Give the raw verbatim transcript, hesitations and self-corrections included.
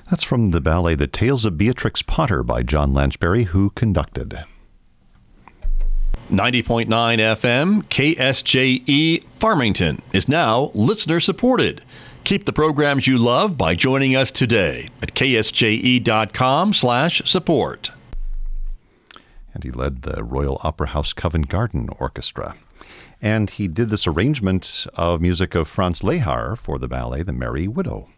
That's from the ballet The Tales of Beatrix Potter by John Lanchberry, who conducted. ninety point nine F M, K S J E Farmington is now listener-supported. Keep the programs you love by joining us today at k s j e dot com slash support. And he led the Royal Opera House Covent Garden Orchestra. And he did this arrangement of music of Franz Lehár for the ballet The Merry Widow.